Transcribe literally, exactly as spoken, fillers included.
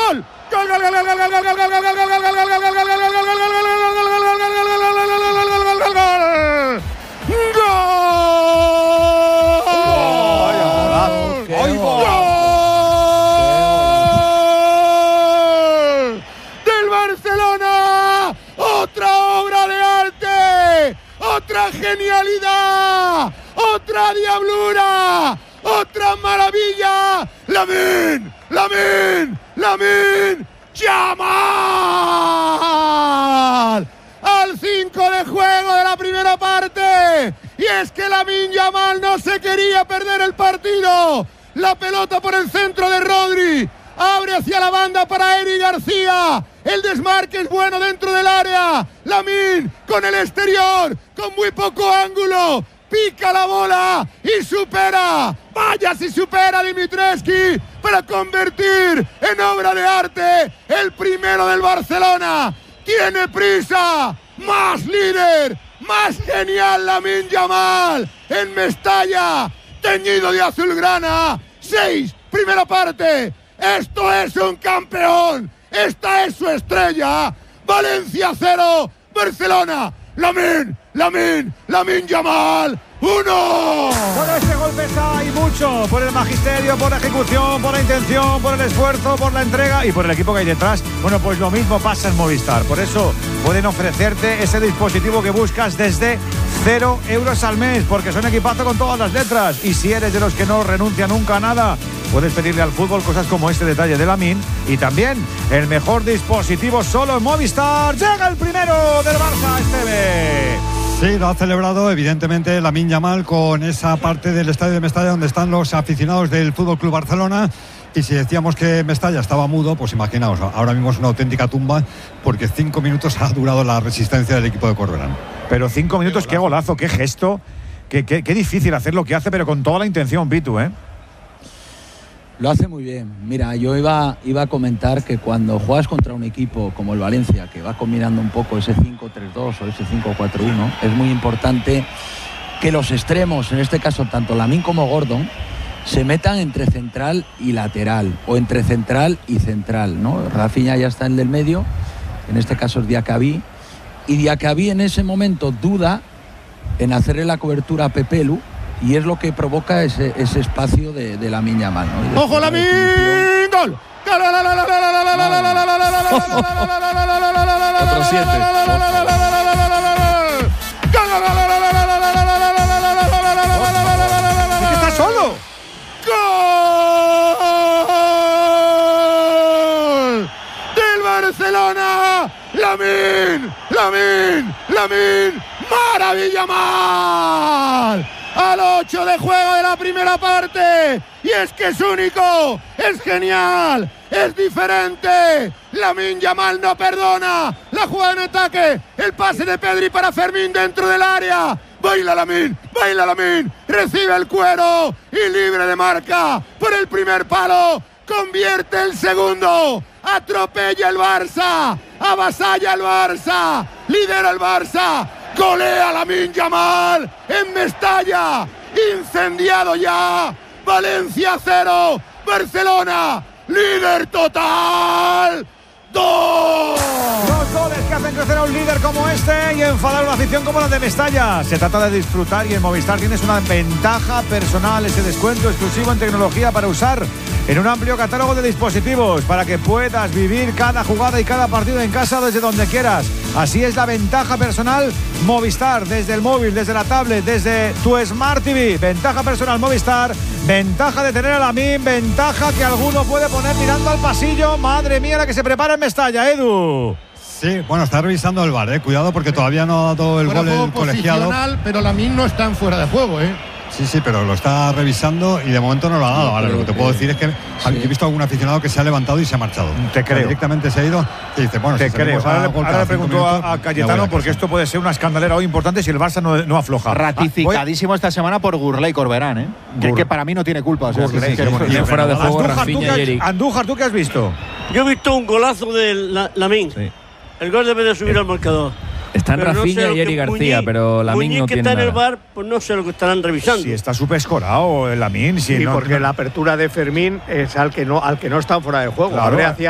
¡Gol! ¡Gol, gol, gol, gol, gol, gol, gol, gol, gol, gol, gol, gol, gol, gol, gol, otra genialidad, otra diablura, otra maravilla. Lamine, Lamine, Lamine Yamal al cinco de juego de la primera parte. Y es que Lamine Yamal no se quería perder el partido. La pelota por el centro de Rodri. Abre hacia la banda para Eric García. El desmarque es bueno dentro del área. Lamine con el exterior, con muy poco ángulo. Pica la bola y supera. Vaya si supera a Dimitrescu para convertir en obra de arte el primero del Barcelona. Tiene prisa. Más líder, más genial Lamine Yamal en Mestalla, teñido de azulgrana. Seis, primera parte. Esto es un campeón. Esta es su estrella. Valencia cero, Barcelona. Lamine, Lamine, Lamine Yamal uno. Por este golpe está y mucho. Por el magisterio, por la ejecución, por la intención, por el esfuerzo, por la entrega y por el equipo que hay detrás. Bueno, pues lo mismo pasa en Movistar. Por eso pueden ofrecerte ese dispositivo que buscas desde cero euros al mes, porque son equipazo con todas las letras. Y si eres de los que no renuncia nunca a nada, puedes pedirle al fútbol cosas como este detalle de Lamine. Y también el mejor dispositivo solo en Movistar. Llega el primero del Barça, Esteve. Sí, lo ha celebrado evidentemente Lamine Yamal con esa parte del estadio de Mestalla donde están los aficionados del F C Barcelona. Y si decíamos que Mestalla estaba mudo, pues imaginaos, ahora mismo es una auténtica tumba, porque cinco minutos ha durado la resistencia del equipo de Corberán. Pero cinco minutos, qué golazo, qué gesto, qué, qué, qué difícil hacer lo que hace, pero con toda la intención, Pitu, ¿eh? Lo hace muy bien. Mira, yo iba, iba a comentar que cuando juegas contra un equipo como el Valencia, que va combinando un poco ese cinco tres dos o ese cinco cuatro uno, es muy importante que los extremos, en este caso tanto Lamine como Gordon, se metan entre central y lateral, o entre central y central, ¿no? Rafinha ya está en el del medio, en este caso es Diacabí, y Diacabí en ese momento duda en hacerle la cobertura a Pepelu, y es lo que provoca ese, ese espacio de, de Lamine Yamal, ¿no? ¡Ojo, Lamine! ¡Gol! Otro siete. ¡Está solo! ¡Gol! ¡Del Barcelona! ¡Lamine! ¡Lamine! ¡Lamine! ¡Maravilla mal! Al ocho de juego de la primera parte. Y es que es único, es genial, es diferente. Lamine Yamal no perdona. La jugada en ataque, el pase de Pedri para Fermín dentro del área. Baila Lamine, baila Lamine, recibe el cuero y libre de marca por el primer palo. Convierte el segundo, atropella el Barça, avasalla el Barça, lidera el Barça. Golea Lamine Yamal en Mestalla, incendiado ya. Valencia cero, Barcelona líder total. ¡Dos! Dos goles que hacen crecer a un líder como este y enfadar a una afición como la de Mestalla. Se trata de disfrutar y en Movistar tienes una ventaja personal, ese descuento exclusivo en tecnología para usar en un amplio catálogo de dispositivos para que puedas vivir cada jugada y cada partido en casa desde donde quieras. Así es la ventaja personal Movistar, desde el móvil, desde la tablet, desde tu Smart T V. Ventaja personal Movistar, ventaja de tener a Lamine, ventaja que alguno puede poner mirando al pasillo. Madre mía la que se prepara en Mestalla, Edu. Sí, bueno, está revisando el V A R, ¿eh? Cuidado porque todavía no ha dado el fuera gol el colegiado. Pero Lamine no está en fuera de juego, ¿eh? Sí, sí, pero lo está revisando y de momento no lo ha dado. Ahora, lo que te puedo decir es que sí. He visto algún aficionado que se ha levantado y se ha marchado. Te creo. Directamente se ha ido y dice, bueno, te si creo. Ahora, le, ahora le pregunto minutos, a, a Cayetano porque casa. esto puede ser una escandalera hoy importante si el Barça no, no afloja. Ratificadísimo esta semana por Gurley y Corberán, ¿eh? Que, que para mí no tiene culpa. O sea, Gurley, sí, sí, sí, sí, sí, fuera de juego, Andújar, Rafinha ¿tú y qué, Eric. Andújar, ¿tú qué has visto? Yo he visto un golazo de la, Lamine. Sí. El gol debe de subir al marcador. Están Pero no Rafinha sé y Eric lo que García, Muñiz- pero Lamine Muñiz no que tiene está en el nada. V A R, pues no sé lo que estarán revisando. Si está súper escorado el Lamine. Si Sí, no, porque no, la apertura de Fermín es al que no, al que no está fuera de juego. Claro. Abre hacia